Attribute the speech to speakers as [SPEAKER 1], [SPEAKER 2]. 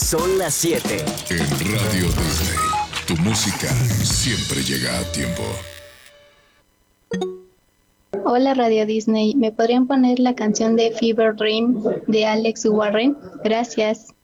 [SPEAKER 1] Son las 7.
[SPEAKER 2] En Radio Disney, tu música siempre llega a tiempo.
[SPEAKER 3] Hola Radio Disney, ¿me podrían poner la canción de Fever Dream de Alex Warren? Gracias.